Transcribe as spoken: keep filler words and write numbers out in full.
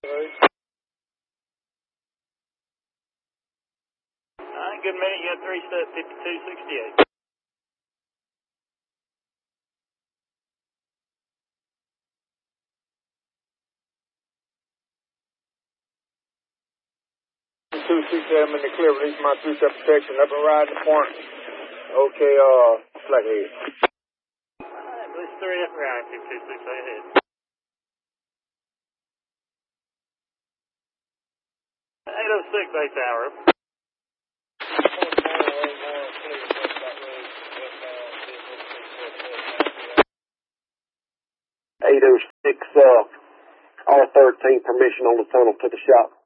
Alright, good minute, you got three step fifty-two sixty-eight. two six seven in the clear, release my three step protection, up and ride the point. Okay, uh, flat head. Alright, release three up and ride, two two six eight ahead. eight oh six, eight tower. eight oh six, uh, R thirteen, permission on the tunnel to the shop.